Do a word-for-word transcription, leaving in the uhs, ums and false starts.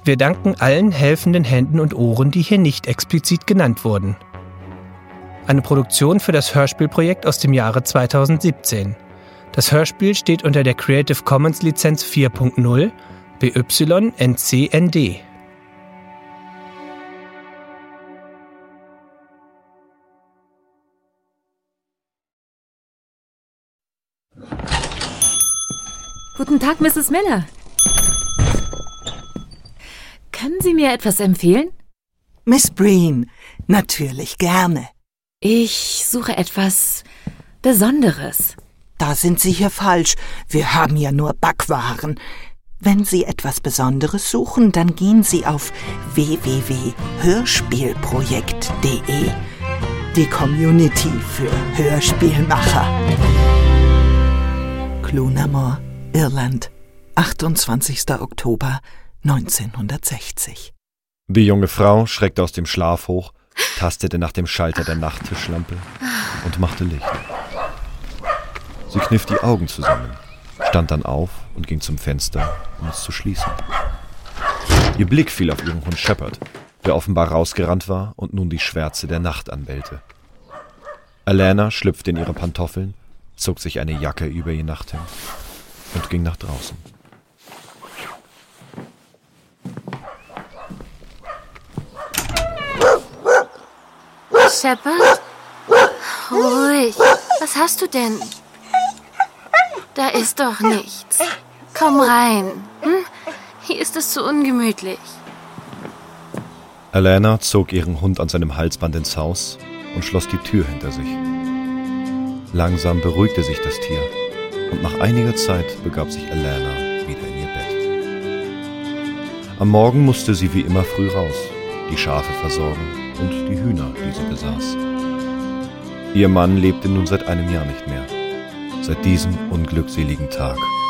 Wir danken allen helfenden Händen und Ohren, die hier nicht explizit genannt wurden. Eine Produktion für das Hörspielprojekt aus dem Jahre zweitausendsiebzehn. Das Hörspiel steht unter der Creative Commons Lizenz vier Punkt null B Y N C N D. Guten Tag, Misses Miller. Können Sie mir etwas empfehlen? Miss Breen, natürlich gerne. Ich suche etwas Besonderes. Da sind Sie hier falsch. Wir haben ja nur Backwaren. Wenn Sie etwas Besonderes suchen, dann gehen Sie auf w w w punkt hörspielprojekt punkt d e. Die Community für Hörspielmacher. Clunamore, Irland, achtundzwanzigster Oktober neunzehnhundertsechzig. Die junge Frau schreckte aus dem Schlaf hoch, tastete nach dem Schalter der Nachttischlampe und machte Licht. Sie kniff die Augen zusammen, stand dann auf und ging zum Fenster, um es zu schließen. Ihr Blick fiel auf ihren Hund Shepard, der offenbar rausgerannt war und nun die Schwärze der Nacht anbellte. Alana schlüpfte in ihre Pantoffeln, zog sich eine Jacke über ihr Nachthemd und ging nach draußen. Shepard? Ruhig. Was hast du denn? Da ist doch nichts. Komm rein. Hm? Hier ist es zu ungemütlich. Alana zog ihren Hund an seinem Halsband ins Haus und schloss die Tür hinter sich. Langsam beruhigte sich das Tier und nach einiger Zeit begab sich Alana wieder in ihr Bett. Am Morgen musste sie wie immer früh raus, die Schafe versorgen und die Hühner, die sie besaß. Ihr Mann lebte nun seit einem Jahr nicht mehr, seit diesem unglückseligen Tag.